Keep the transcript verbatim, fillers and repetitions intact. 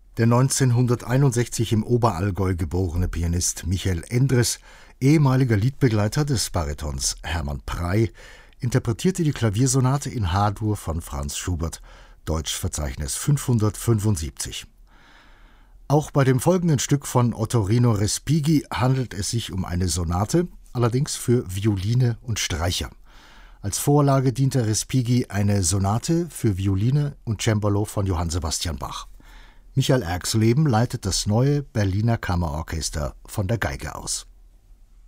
Der neunzehnhunderteinundsechzig im Oberallgäu geborene Pianist Michael Endres, ehemaliger Liedbegleiter des Baritons Hermann Prey, interpretierte die Klaviersonate in H-Dur von Franz Schubert, Deutschverzeichnis fünfhundertfünfundsiebzig. Auch bei dem folgenden Stück von Ottorino Respighi handelt es sich um eine Sonate, allerdings für Violine und Streicher. Als Vorlage diente Respighi eine Sonate für Violine und Cembalo von Johann Sebastian Bach. Michael Erxleben leitet das neue Berliner Kammerorchester von der Geige aus.